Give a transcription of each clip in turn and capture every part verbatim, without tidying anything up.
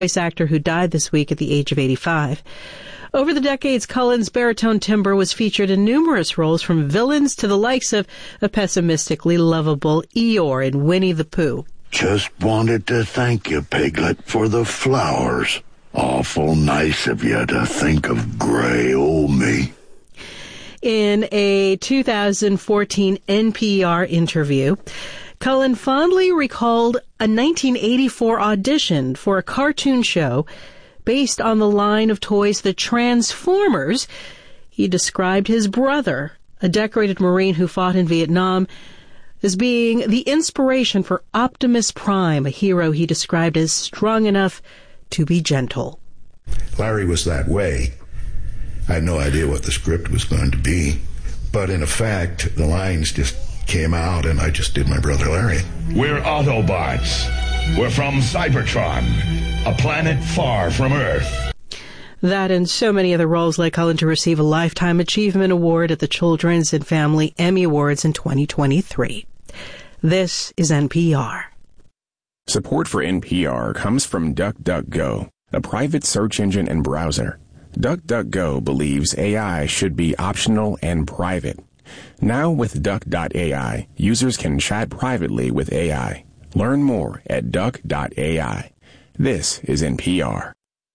voice actor who died this week at the age of eighty-five. Over the decades, Cullen's baritone timbre was featured in numerous roles, from villains to the likes of a pessimistically lovable Eeyore in Winnie the Pooh. Just wanted to thank you, Piglet, for the flowers. Awful nice of you to think of gray old me. In a two thousand fourteen N P R interview, Cullen fondly recalled a nineteen eighty-four audition for a cartoon show based on the line of toys The Transformers. He described his brother, a decorated Marine who fought in Vietnam, as being the inspiration for Optimus Prime, a hero he described as strong enough to be gentle. Larry was that way. I had no idea what the script was going to be, but in effect, the lines just came out and I just did my brother Larry. We're Autobots. We're from Cybertron, a planet far from Earth. That and so many other roles led Cullen to receive a Lifetime Achievement Award at the Children's and Family Emmy Awards in twenty twenty-three. This is N P R. Support for N P R comes from DuckDuckGo, a private search engine and browser. DuckDuckGo believes A I should be optional and private. Now with Duck dot A I, users can chat privately with A I. Learn more at Duck dot A I. This is N P R.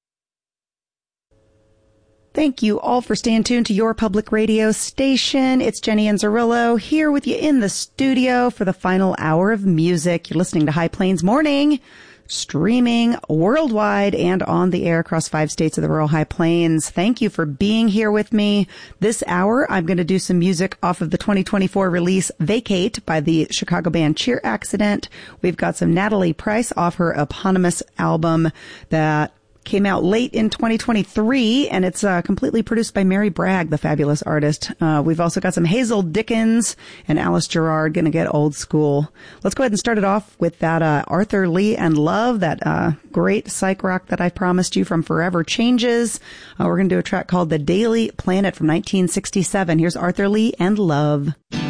Thank you all for staying tuned to your public radio station. It's Jenny Anzarillo here with you in the studio for the final hour of music. You're listening to High Plains Morning, streaming worldwide and on the air across five states of the rural High Plains. Thank you for being here with me. This hour, I'm going to do some music off of the twenty twenty-four release Vacate by the Chicago band Cheer Accident. We've got some Natalie Price off her eponymous album that came out late in twenty twenty-three, and it's uh, completely produced by Mary Bragg, the fabulous artist. Uh, we've also got some Hazel Dickens and Alice Gerrard, gonna get old school. Let's go ahead and start it off with that uh, Arthur Lee and Love, that uh, great psych rock that I promised you from Forever Changes. Uh, we're gonna do a track called The Daily Planet from nineteen sixty-seven. Here's Arthur Lee and Love.